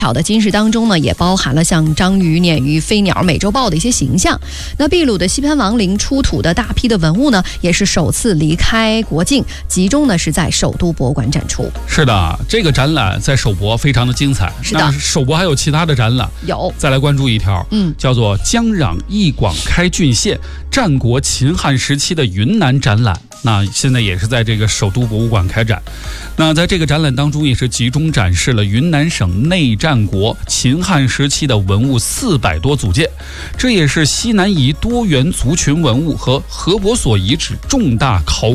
巧的金饰当中呢，也包含了像章鱼、鲶鱼、飞鸟、美洲豹的一些形象。那秘鲁的西潘王陵出土的大批的文物呢，也是首次离开国境，集中呢是在首都博物馆展出。 是的，这个展览在首博非常的精彩。 是的， 那首博还有其他的展览， 有。 再来关注一条，叫做江壤一广开郡县战国秦汉时期的云南展览。那现在也是在这个首都博物馆开展。那在这个展览当中，也是集中展示了云南省内战国秦汉时期的文物400多组件，这也是西南夷多元族群文物和禾伯所遗址重大考